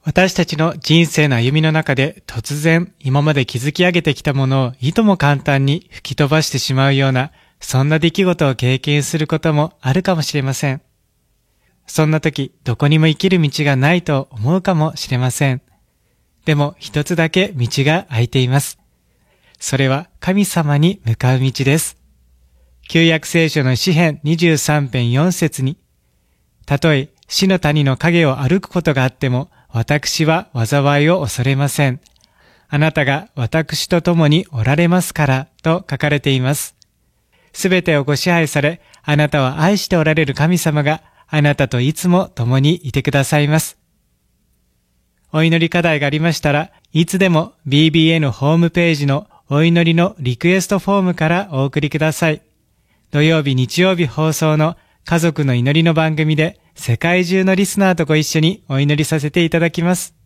私たちの人生の歩みの中で突然今まで築き上げてきたものをいとも簡単に吹き飛ばしてしまうような、そんな出来事を経験することもあるかもしれません。そんな時、どこにも生きる道がないと思うかもしれません。でも一つだけ道が開いています。それは神様に向かう道です。旧約聖書の詩編23編4節に、たとえ死の谷の影を歩くことがあっても、私は災いを恐れません。あなたが私と共におられますからと書かれています。すべてをご支配され、あなたを愛しておられる神様があなたといつも共にいてくださいます。お祈り課題がありましたらいつでも BBN ホームページのお祈りのリクエストフォームからお送りください。土曜日日曜日放送の家族の祈りの番組で世界中のリスナーとご一緒にお祈りさせていただきます。